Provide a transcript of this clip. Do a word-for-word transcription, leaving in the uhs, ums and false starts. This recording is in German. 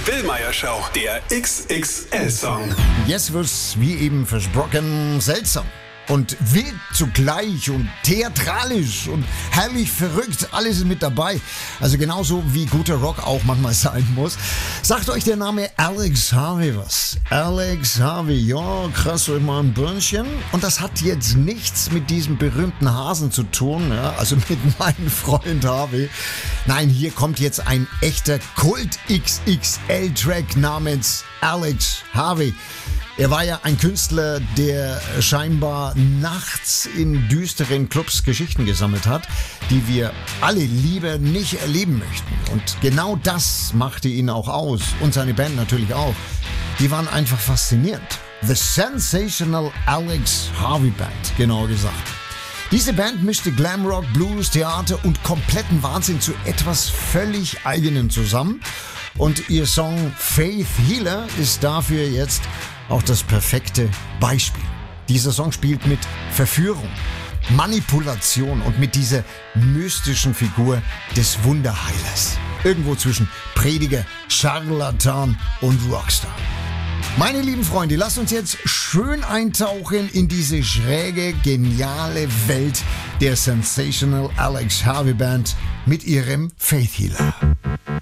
Billmeyer Show, der X X L-Song. Jetzt wird's, wie eben versprochen, seltsam. Und wild zugleich und theatralisch und herrlich verrückt. Alles ist mit dabei. Also genauso wie guter Rock auch manchmal sein muss. Sagt euch der Name Alex Harvey was? Alex Harvey, ja, krass, euch mal ein Birnchen. Und das hat jetzt nichts mit diesem berühmten Hasen zu tun, ja, also mit meinem Freund Harvey. Nein, hier kommt jetzt ein echter Kult-X X L-Track namens Alex Harvey. Er war ja ein Künstler, der scheinbar nachts in düsteren Clubs Geschichten gesammelt hat, die wir alle lieber nicht erleben möchten. Und genau das machte ihn auch aus und seine Band natürlich auch. Die waren einfach faszinierend. The Sensational Alex Harvey Band, genauer gesagt. Diese Band mischte Glamrock, Blues, Theater und kompletten Wahnsinn zu etwas völlig Eigenem zusammen. Und ihr Song Faith Healer ist dafür jetzt auch das perfekte Beispiel. Dieser Song spielt mit Verführung, Manipulation und mit dieser mystischen Figur des Wunderheilers. Irgendwo zwischen Prediger, Scharlatan und Rockstar. Meine lieben Freunde, lasst uns jetzt schön eintauchen in diese schräge, geniale Welt der Sensational Alex Harvey Band mit ihrem Faith Healer.